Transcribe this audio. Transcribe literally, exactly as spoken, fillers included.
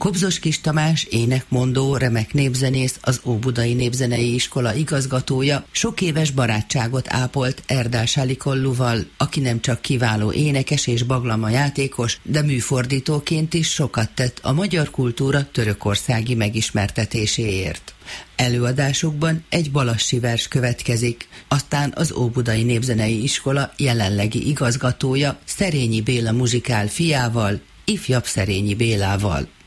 Kobzos Kis Tamás, énekmondó, remek népzenész, az Óbudai Népzenei Iskola igazgatója sok éves barátságot ápolt Erdás Alikolluval, aki nem csak kiváló énekes és baglama játékos, de műfordítóként is sokat tett a magyar kultúra törökországi megismertetéséért. Előadásukban egy balassi vers következik, aztán az Óbudai Népzenei Iskola jelenlegi igazgatója Szerényi Béla muzsikál fiával, ifjabb Szerényi Bélával.